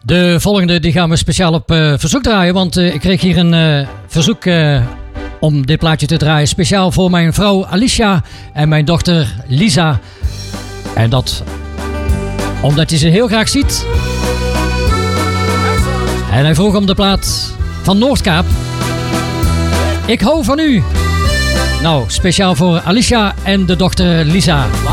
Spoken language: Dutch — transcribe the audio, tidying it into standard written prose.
De volgende die gaan we speciaal op verzoek draaien. Want ik kreeg hier een verzoek om dit plaatje te draaien. Speciaal voor mijn vrouw Alicia en mijn dochter Lisa. En dat omdat hij ze heel graag ziet. En hij vroeg om de plaat van Noordkaap. Ik hou van u. Nou, speciaal voor Alicia en de dochter Lisa.